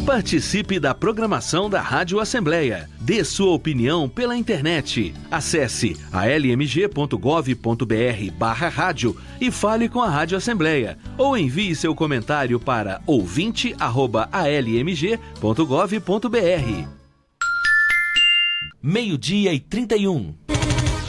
Participe da programação da Rádio Assembleia. Dê sua opinião pela internet. Acesse almg.gov.br/rádio e fale com a Rádio Assembleia. Ou envie seu comentário para ouvinte@almg.gov.br. 12:31.